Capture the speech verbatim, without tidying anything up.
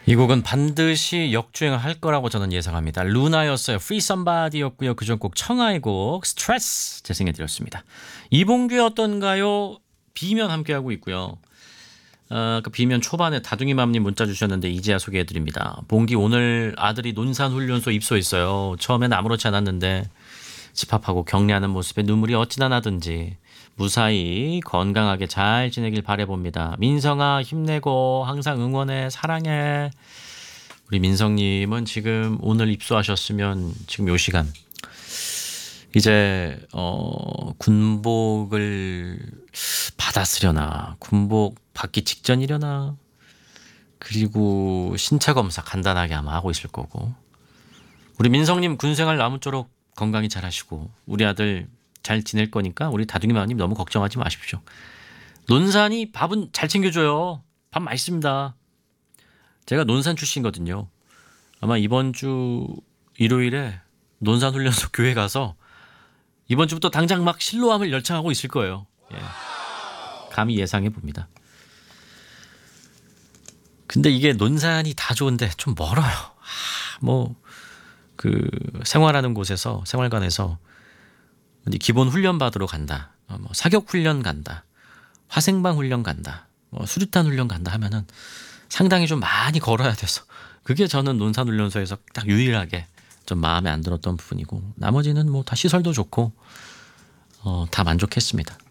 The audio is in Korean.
이 곡은 반드시 역주행을 할 거라고 저는 예상합니다. 루나였어요. Free Somebody였고요. 그전 곡 청하의 곡 스트레스 재생해드렸습니다. 이봉규의 어떤가요? 비면 함께하고 있고요. 어, 그 비면 초반에 다둥이맘님 문자 주셨는데 이제야 소개해드립니다. 봉기 오늘 아들이 논산훈련소 입소했어요. 처음엔 아무렇지 않았는데 집합하고 격려하는 모습에 눈물이 어찌나 나든지 무사히 건강하게 잘 지내길 바라봅니다. 민성아 힘내고 항상 응원해 사랑해. 우리 민성님은 지금 오늘 입소하셨으면 지금 요 시간 이제 어, 군복을 받았으려나 군복 받기 직전이려나 그리고 신체 검사 간단하게 아마 하고 있을 거고 우리 민성님 군생활 아무쪼록 건강히 잘 하시고 우리 아들 잘 지낼 거니까 우리 다둥이 마님 너무 걱정하지 마십시오. 논산이 밥은 잘 챙겨줘요. 밥 맛있습니다. 제가 논산 출신이거든요. 아마 이번 주 일요일에 논산훈련소 교회 가서 이번 주부터 당장 막 실로암을 열창하고 있을 거예요. 예. 감히 예상해 봅니다. 근데 이게 논산이 다 좋은데 좀 멀어요. 아, 뭐 그 생활하는 곳에서 생활관에서 기본 훈련 받으러 간다. 뭐 사격 훈련 간다. 화생방 훈련 간다. 뭐 수류탄 훈련 간다 하면은 상당히 좀 많이 걸어야 돼서 그게 저는 논산훈련소에서 딱 유일하게 좀 마음에 안 들었던 부분이고 나머지는 뭐 다 시설도 좋고 어, 다 만족했습니다.